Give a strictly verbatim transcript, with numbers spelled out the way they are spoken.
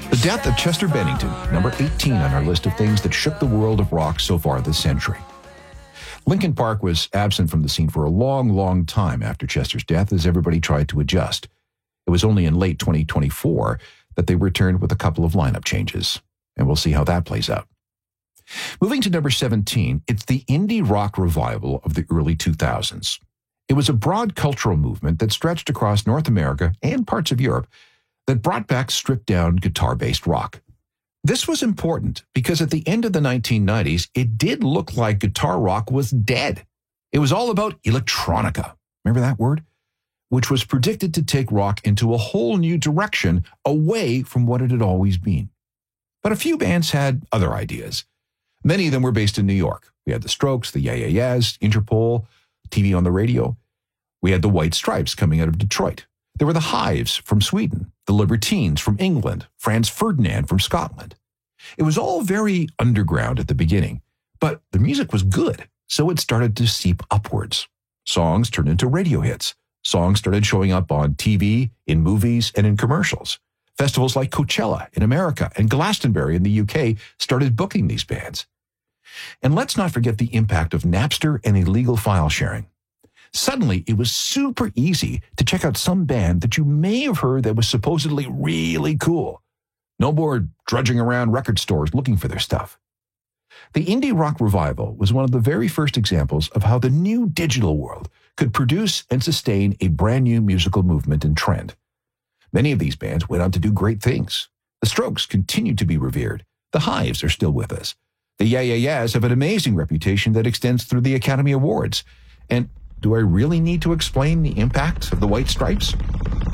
The death of Chester Bennington, number eighteen on our list of things that shook the world of rock so far this century. Linkin Park was absent from the scene for a long, long time after Chester's death as everybody tried to adjust. It was only in late twenty twenty-four that they returned with a couple of lineup changes, and we'll see how that plays out. Moving to number seventeen, it's the indie rock revival of the early two thousands. It was a broad cultural movement that stretched across North America and parts of Europe that brought back stripped-down guitar-based rock. This was important because at the end of the nineteen nineties, it did look like guitar rock was dead. It was all about electronica. Remember that word? Which was predicted to take rock into a whole new direction away from what it had always been. But a few bands had other ideas. Many of them were based in New York. We had the Strokes, the Yeah Yeah Yeahs, Interpol, T V on the radio. We had the White Stripes coming out of Detroit. There were the Hives from Sweden, the Libertines from England, Franz Ferdinand from Scotland. It was all very underground at the beginning, but the music was good, so it started to seep upwards. Songs turned into radio hits. Songs started showing up on T V, in movies, and in commercials. Festivals like Coachella in America and Glastonbury in the U K started booking these bands. And let's not forget the impact of Napster and illegal file sharing. Suddenly, it was super easy to check out some band that you may have heard that was supposedly really cool. No more drudging around record stores looking for their stuff. The indie rock revival was one of the very first examples of how the new digital world could produce and sustain a brand new musical movement and trend. Many of these bands went on to do great things. The Strokes continued to be revered. The Hives are still with us. The Yeah Yeah Yeahs have an amazing reputation that extends through the Academy Awards. And do I really need to explain the impact of the White Stripes?